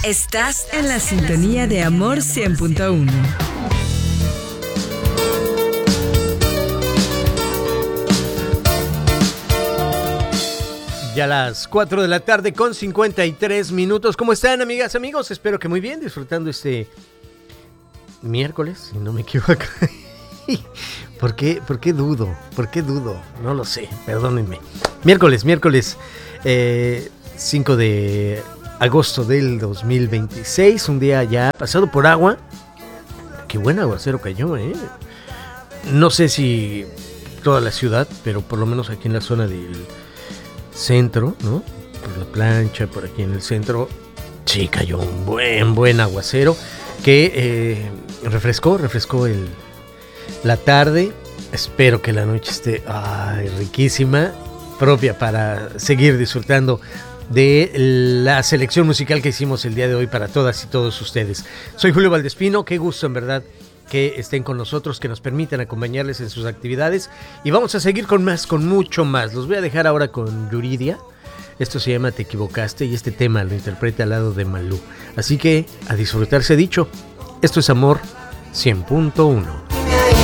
Estás en la sintonía de Amor 100.1. Ya las 4 de la tarde con 53 minutos. ¿Cómo están, amigas, amigos? Espero que muy bien, disfrutando este miércoles, si no me equivoco. ¿Por qué dudo? ¿Por qué dudo? No lo sé, perdónenme. Miércoles 5 de agosto del 2026, un día ya pasado por agua. Qué buen aguacero cayó, ¿eh? No sé si toda la ciudad, pero por lo menos aquí en la zona del centro, ¿no? Por la plancha, por aquí en el centro, sí cayó un buen aguacero que refrescó la tarde. Espero que la noche esté riquísima, propia para seguir disfrutando de la selección musical que hicimos el día de hoy para todas y todos ustedes. Soy Julio Valdespino, qué gusto en verdad que estén con nosotros, que nos permitan acompañarles en sus actividades, y vamos a seguir con mucho más. Los voy a dejar ahora con Yuridia. Esto se llama Te Equivocaste y este tema lo interpreta al lado de Malú. Así que a disfrutarse dicho. Esto es Amor 100.1.